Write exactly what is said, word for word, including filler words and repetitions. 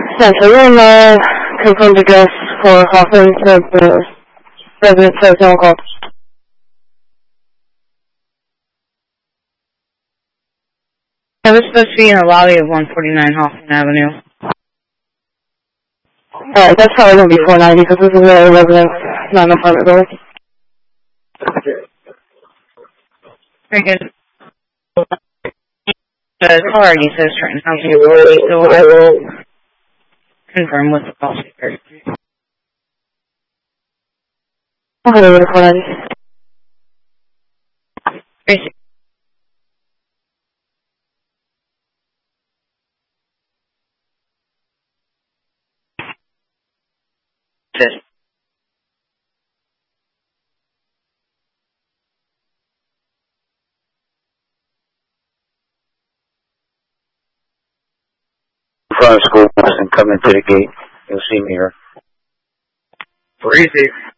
Central, you're in the confirmed address for Hawthorne, the residence of zone call. I was supposed to be in the lobby of one forty-nine Hawthorne Avenue. Alright, that's probably going to be four ninety because this is a residence, not an apartment building. Very good. The call already says Trenton Housing Authority, so I will confirm with the call speaker. Okay, we're four ninety. Tracy. Yes. In front of the school bus and come into the gate. You'll see me here. Tracy.